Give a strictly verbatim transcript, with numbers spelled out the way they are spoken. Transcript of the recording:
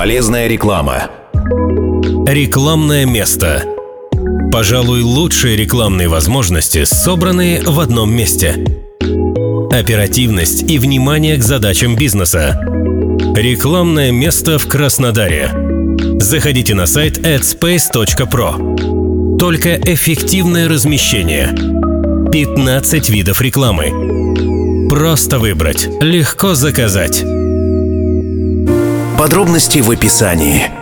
Полезная реклама. Рекламное место. Пожалуй, лучшие рекламные возможности собраны в одном месте. Оперативность и внимание к задачам бизнеса. Рекламное место в Краснодаре. Заходите на сайт addspace точка про. Только эффективное размещение. пятнадцать видов рекламы. Просто выбрать, легко заказать. Подробности в описании.